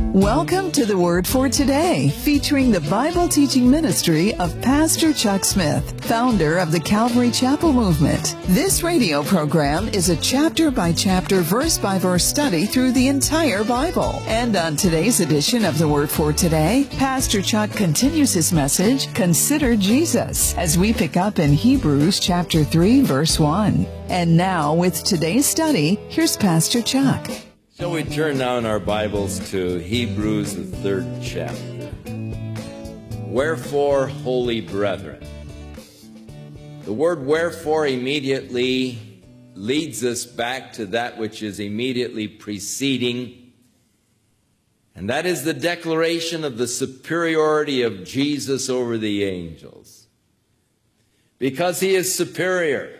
Welcome to the Word for Today, featuring the Bible teaching ministry of Pastor Chuck Smith, founder of the Calvary Chapel Movement. This radio program is a chapter-by-chapter, verse-by-verse study through the entire Bible. And on today's edition of the Word for Today, Pastor Chuck continues his message, Consider Jesus, as we pick up in Hebrews chapter 3, verse 1. And now, with today's study, here's Pastor Chuck. Shall we turn now in our Bibles to Hebrews, the 3rd chapter. Wherefore, holy brethren. The word wherefore immediately leads us back to that which is immediately preceding, and that is the declaration of the superiority of Jesus over the angels. Because he is superior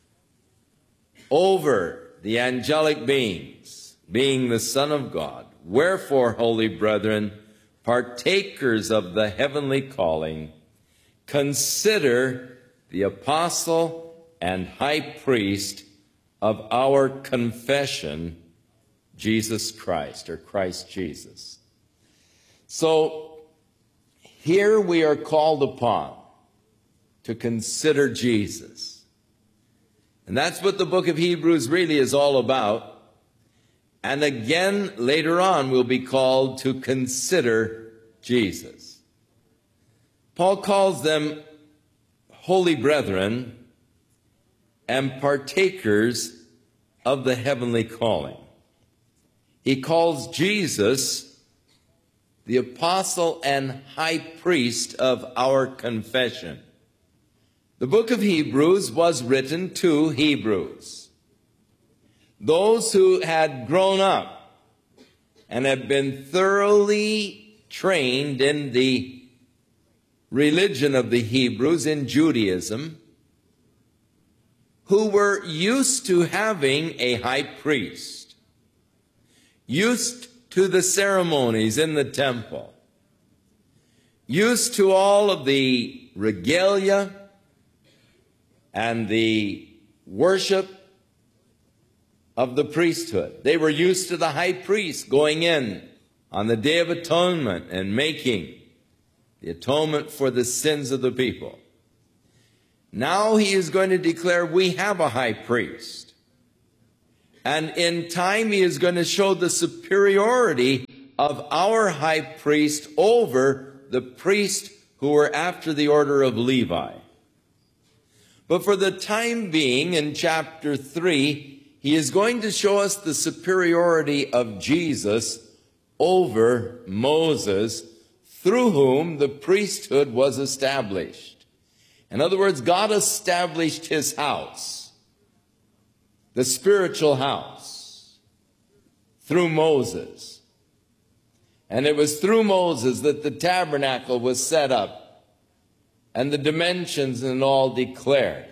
over the angelic beings, being the Son of God. Wherefore, holy brethren, partakers of the heavenly calling, consider the apostle and high priest of our confession, Jesus Christ, or Christ Jesus. So, here we are called upon to consider Jesus. And that's what the book of Hebrews really is all about. And again, later on, we'll be called to consider Jesus. Paul calls them holy brethren and partakers of the heavenly calling. He calls Jesus the apostle and high priest of our confession. The book of Hebrews was written to Hebrews, those who had grown up and had been thoroughly trained in the religion of the Hebrews, in Judaism, who were used to having a high priest, used to the ceremonies in the temple, used to all of the regalia and the worship of the priesthood. They were used to the high priest going in on the Day of Atonement and making the atonement for the sins of the people. Now he is going to declare we have a high priest. And in time he is going to show the superiority of our high priest over the priests who were after the order of Levi. But for the time being, in chapter 3, he is going to show us the superiority of Jesus over Moses, through whom the priesthood was established. In other words, God established his house, the spiritual house, through Moses. And it was through Moses that the tabernacle was set up and the dimensions and all declared.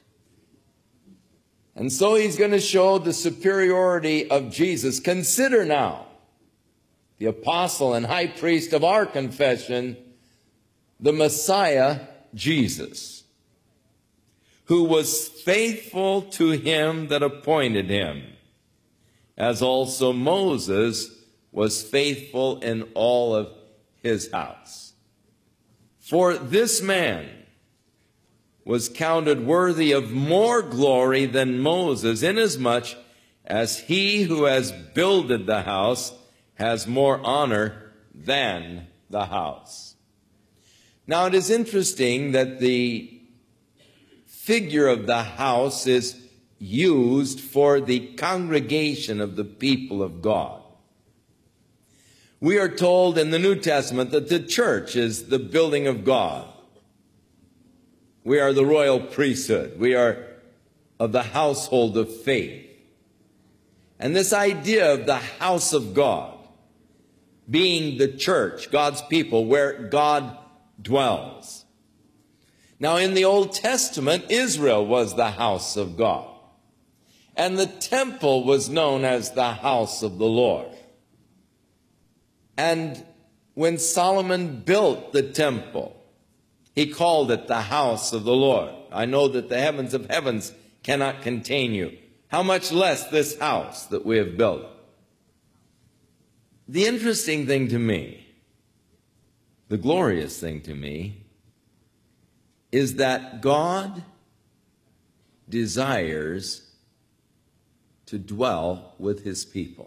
And so he's going to show the superiority of Jesus. Consider now the apostle and high priest of our confession, the Messiah, Jesus, who was faithful to him that appointed him, as also Moses was faithful in all of his house. For this man was counted worthy of more glory than Moses, inasmuch as he who has builded the house has more honor than the house. Now it is interesting that the figure of the house is used for the congregation of the people of God. We are told in the New Testament that the church is the building of God. We are the royal priesthood. We are of the household of faith. And this idea of the house of God being the church, God's people, where God dwells. Now, in the Old Testament, Israel was the house of God. And the temple was known as the house of the Lord. And when Solomon built the temple, he called it the house of the Lord. I know that the heavens of heavens cannot contain you. How much less this house that we have built? The interesting thing to me, the glorious thing to me, is that God desires to dwell with his people.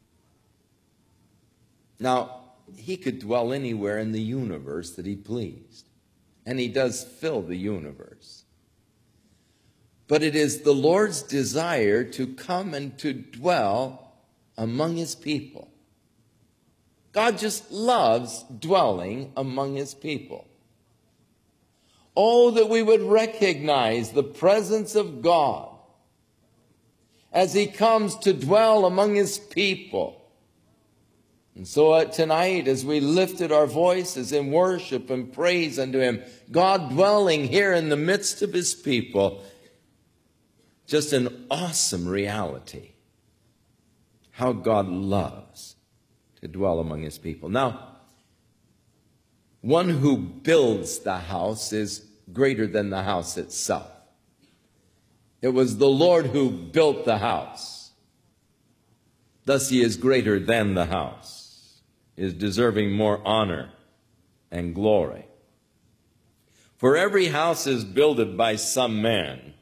Now, he could dwell anywhere in the universe that he pleased, and he does fill the universe. But it is the Lord's desire to come and to dwell among his people. God just loves dwelling among his people. Oh, that we would recognize the presence of God as he comes to dwell among his people. And so tonight, as we lifted our voices in worship and praise unto him, God dwelling here in the midst of his people, just an awesome reality. How God loves to dwell among his people. Now, one who builds the house is greater than the house itself. It was the Lord who built the house. Thus he is greater than the house, is deserving more honor and glory. For every house is builded by some man.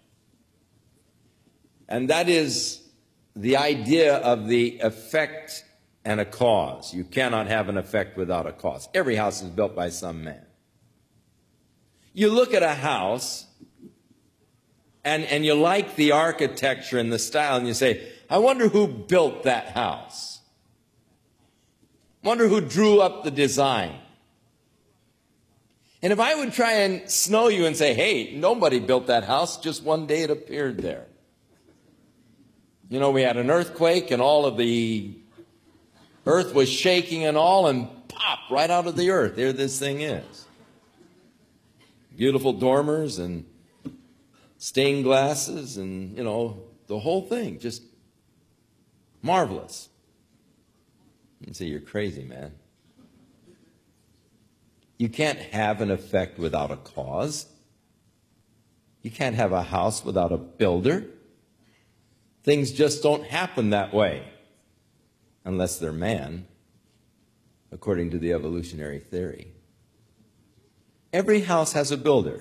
And that is the idea of the effect and a cause. You cannot have an effect without a cause. Every house is built by some man. You look at a house, and you like the architecture and the style, and you say, I wonder who built that house. Wonder who drew up the design. And if I would try and snow you and say, hey, nobody built that house, just one day it appeared there. You know, we had an earthquake and all of the earth was shaking and all, and pop, right out of the earth, there this thing is. Beautiful dormers and stained glasses and, you know, the whole thing, just marvelous. You say, you're crazy, man. You can't have an effect without a cause. You can't have a house without a builder. Things just don't happen that way unless they're man, according to the evolutionary theory. Every house has a builder,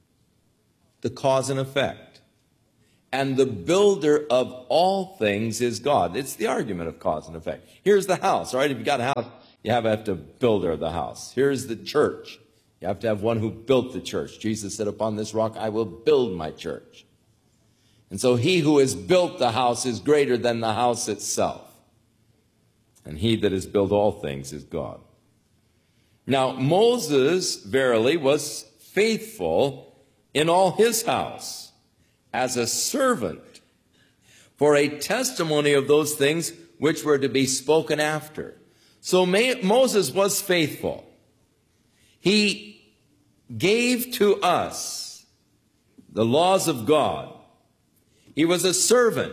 the cause and effect. And the builder of all things is God. It's the argument of cause and effect. Here's the house, all right? If you've got a house, you have to have a builder of the house. Here's the church. You have to have one who built the church. Jesus said, upon this rock I will build my church. And so he who has built the house is greater than the house itself. And he that has built all things is God. Now, Moses, verily, was faithful in all his house as a servant for a testimony of those things which were to be spoken after. So Moses was faithful. He gave to us the laws of God. He was a servant.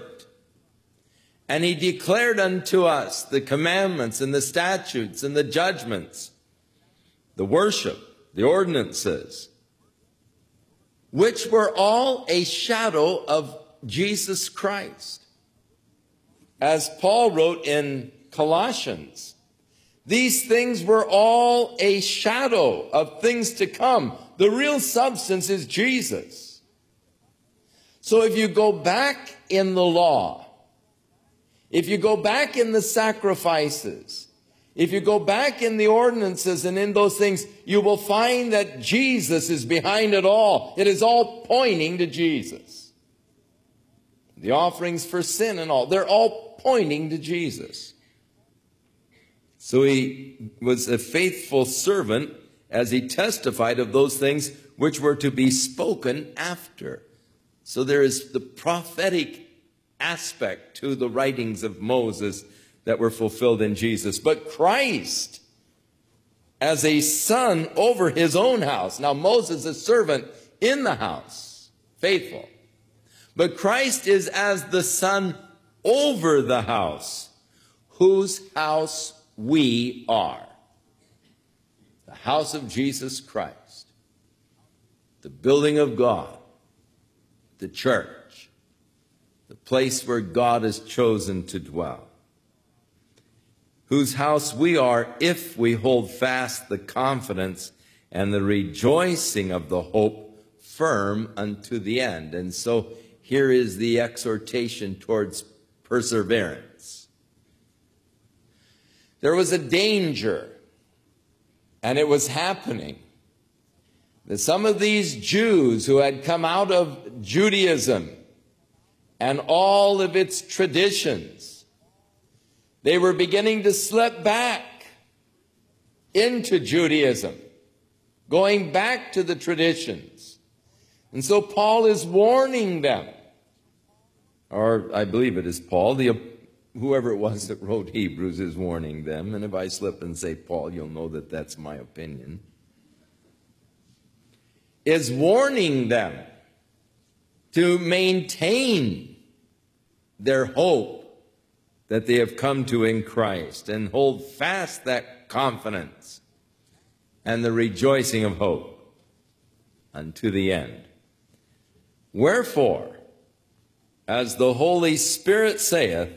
And he declared unto us the commandments and the statutes and the judgments, the worship, the ordinances, which were all a shadow of Jesus Christ. As Paul wrote in Colossians, these things were all a shadow of things to come. The real substance is Jesus. So if you go back in the law, if you go back in the sacrifices, if you go back in the ordinances and in those things, you will find that Jesus is behind it all. It is all pointing to Jesus. The offerings for sin and all, they're all pointing to Jesus. So he was a faithful servant as he testified of those things which were to be spoken after. So there is the prophetic aspect to the writings of Moses that were fulfilled in Jesus. But Christ, as a son over his own house. Now Moses is a servant in the house, faithful. But Christ is as the son over the house, whose house we are. The house of Jesus Christ, the building of God, the church, the place where God has chosen to dwell. whose house we are if we hold fast the confidence and the rejoicing of the hope firm unto the end. And so here is the exhortation towards perseverance. There was a danger, and it was happening, that some of these Jews who had come out of Judaism and all of its traditions, they were beginning to slip back into Judaism, going back to the traditions. And so Paul is warning them, or I believe it is Paul, whoever it was that wrote Hebrews is warning them. And if I slip and say Paul, you'll know that that's my opinion. Is warning them to maintain their hope that they have come to in Christ and hold fast that confidence and the rejoicing of hope unto the end. Wherefore, as the Holy Spirit saith,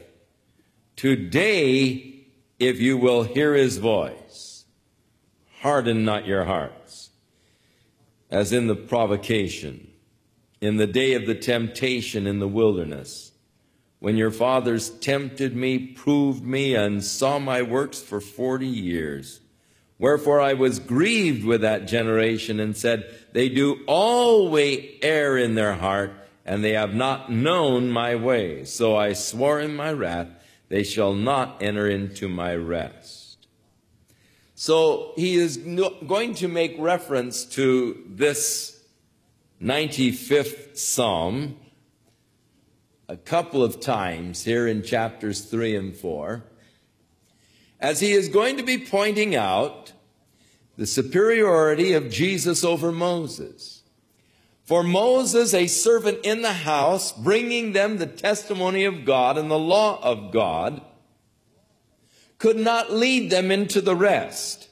today, if you will hear his voice, harden not your hearts, as in the provocation, in the day of the temptation in the wilderness, when your fathers tempted me, proved me, and saw my works for 40 years. Wherefore I was grieved with that generation, and said, they do always err in their heart, and they have not known my ways. So I swore in my wrath, they shall not enter into my rest. So he is going to make reference to this 95th Psalm a couple of times here in chapters 3 and 4, as he is going to be pointing out the superiority of Jesus over Moses. For Moses, a servant in the house, bringing them the testimony of God and the law of God, could not lead them into the rest.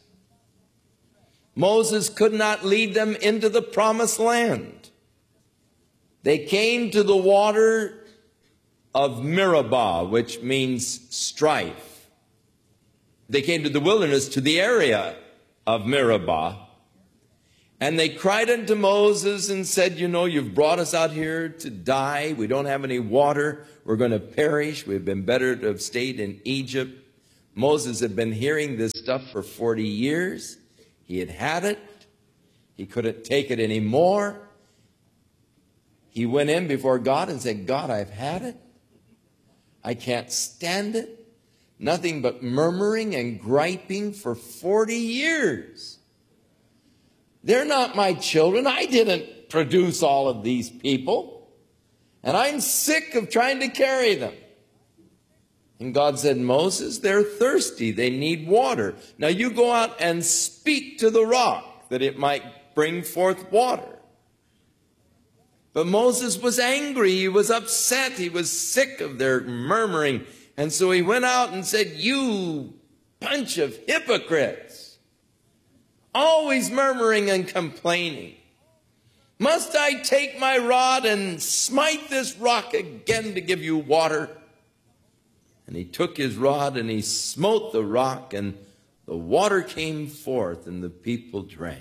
Moses could not lead them into the promised land. They came to the water of Meribah, which means strife. They came to the wilderness, to the area of Meribah, and they cried unto Moses and said, you know, you've brought us out here to die. We don't have any water. We're going to perish. We've been better to have stayed in Egypt. Moses had been hearing this stuff for 40 years. He had had it. He couldn't take it anymore. He went in before God and said, God, I've had it. I can't stand it. Nothing but murmuring and griping for 40 years. They're not my children. I didn't produce all of these people. And I'm sick of trying to carry them. And God said, Moses, they're thirsty. They need water. Now you go out and speak to the rock that it might bring forth water. But Moses was angry. He was upset. He was sick of their murmuring. And so he went out and said, you bunch of hypocrites, always murmuring and complaining. Must I take my rod and smite this rock again to give you water? And he took his rod and he smote the rock, and the water came forth and the people drank.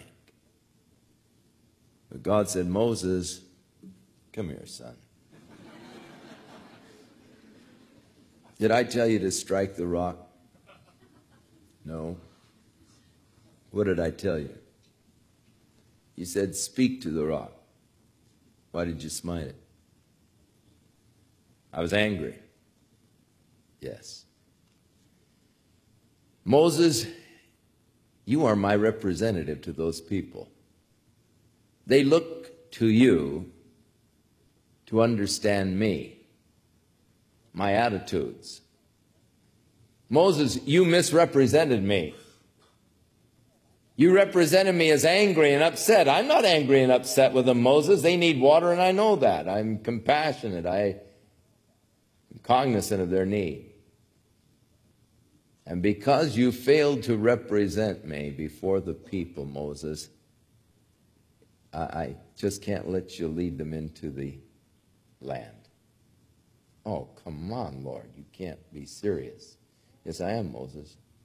But God said, Moses, come here, son. Did I tell you to strike the rock? No. What did I tell you? You said, speak to the rock. Why did you smite it? I was angry. Yes. Moses, you are my representative to those people. They look to you to understand me, my attitudes. Moses, you misrepresented me. You represented me as angry and upset. I'm not angry and upset with them, Moses. They need water, and I know that. I'm compassionate. I'm cognizant of their need. And because you failed to represent me before the people, Moses, I just can't let you lead them into the land. Oh, come on, Lord. You can't be serious. Yes, I am, Moses.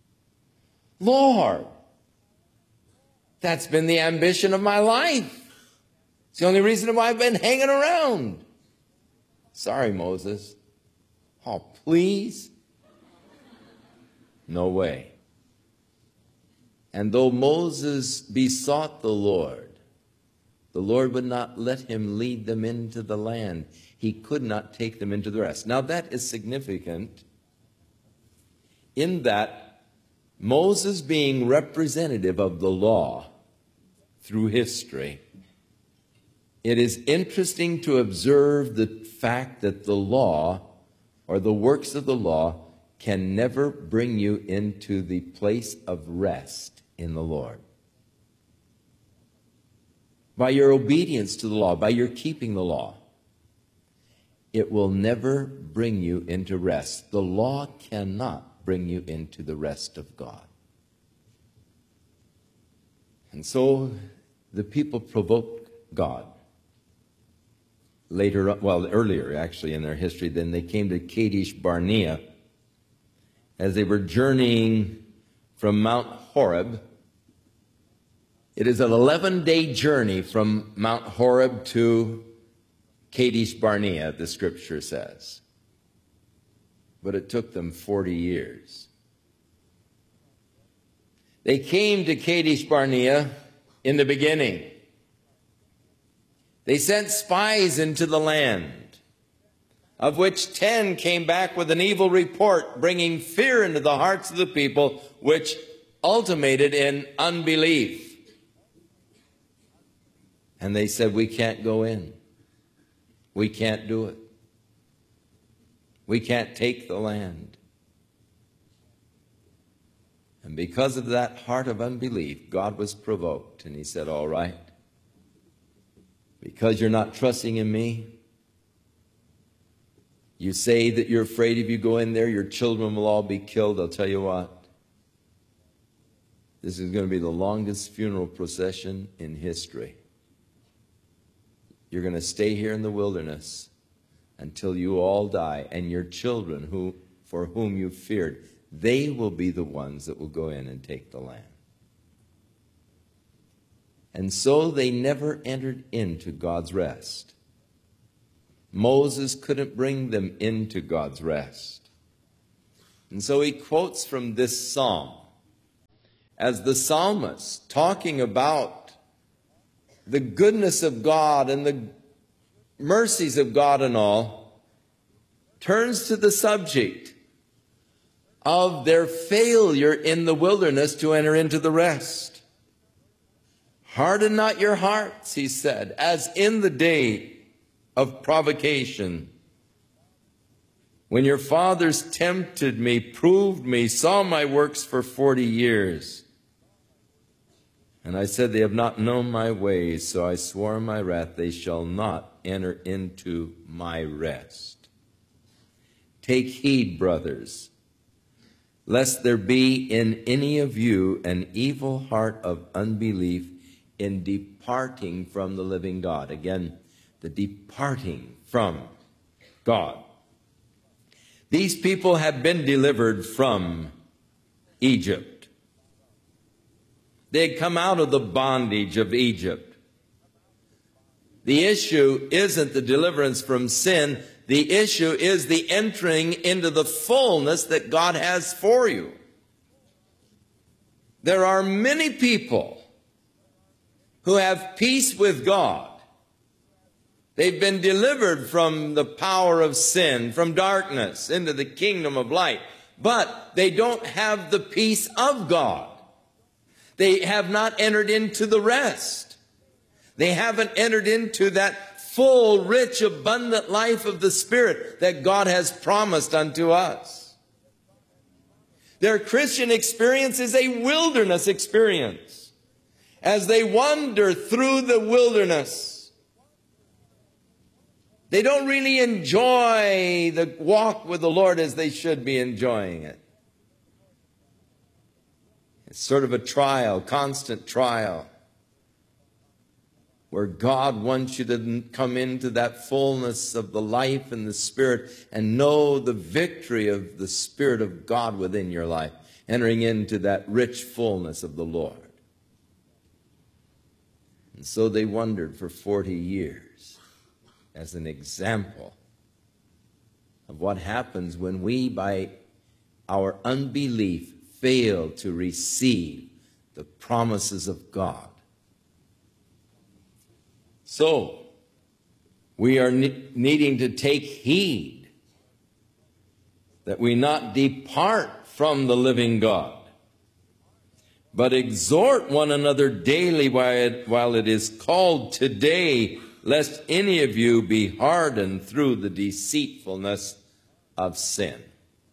Lord. That's been the ambition of my life. It's the only reason why I've been hanging around. Sorry, Moses. Oh, please? No way. And though Moses besought the Lord would not let him lead them into the land. He could not take them into the rest. Now that is significant in that Moses, being representative of the law through history, it is interesting to observe the fact that the law, or the works of the law, can never bring you into the place of rest in the Lord. By your obedience to the law, by your keeping the law, it will never bring you into rest. The law cannot bring you into the rest of God. And so the people provoked God. Earlier actually in their history, then they came to Kadesh Barnea as they were journeying from Mount Horeb. It is an 11-day journey from Mount Horeb to Kadesh Barnea, the scripture says. But it took them 40 years. They came to Kadesh Barnea in the beginning. They sent spies into the land, of which 10 came back with an evil report, bringing fear into the hearts of the people, which ultimated in unbelief. And they said, we can't go in. We can't do it. We can't take the land. And because of that heart of unbelief, God was provoked. And he said, all right, because you're not trusting in me, you say that you're afraid if you go in there, your children will all be killed. I'll tell you what, this is going to be the longest funeral procession in history. You're going to stay here in the wilderness until you all die, and your children, for whom you feared, they will be the ones that will go in and take the land. And so they never entered into God's rest. Moses couldn't bring them into God's rest. And so he quotes from this psalm as the psalmist talking about the goodness of God and the mercies of God and all, turns to the subject of their failure in the wilderness to enter into the rest. Harden not your hearts, he said, as in the day of provocation, when your fathers tempted me, proved me, saw my works for 40 years. And I said, they have not known my ways, so I swore in my wrath, they shall not enter into my rest. Take heed, brothers, lest there be in any of you an evil heart of unbelief in departing from the living God. Again, the departing from God. These people have been delivered from Egypt. They had come out of the bondage of Egypt. The issue isn't the deliverance from sin. The issue is the entering into the fullness that God has for you. There are many people who have peace with God. They've been delivered from the power of sin, from darkness into the kingdom of light. But they don't have the peace of God. They have not entered into the rest. They haven't entered into that full, rich, abundant life of the Spirit that God has promised unto us. Their Christian experience is a wilderness experience. As they wander through the wilderness, they don't really enjoy the walk with the Lord as they should be enjoying it. It's sort of a trial, constant trial, where God wants you to come into that fullness of the life and the Spirit and know the victory of the Spirit of God within your life. entering into that rich fullness of the Lord. And so they wandered for 40 years as an example of what happens when we, by our unbelief, fail to receive the promises of God. So, we are needing to take heed that we not depart from the living God, but exhort one another daily while it is called today, lest any of you be hardened through the deceitfulness of sin.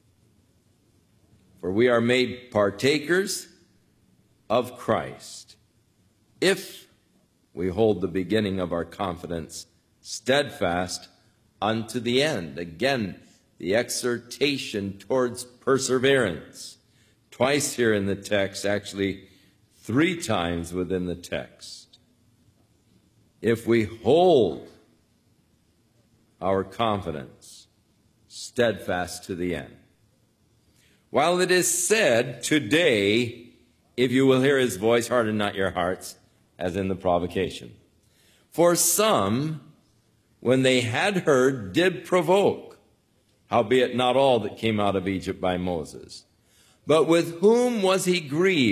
For we are made partakers of Christ if we hold the beginning of our confidence steadfast unto the end. Again, the exhortation towards perseverance. Twice here in the text, actually 3 times within the text. If we hold our confidence steadfast to the end. While it is said, today, if you will hear his voice, harden not your hearts, as in the provocation. For some, when they had heard, did provoke, howbeit not all that came out of Egypt by Moses. But with whom was he grieved?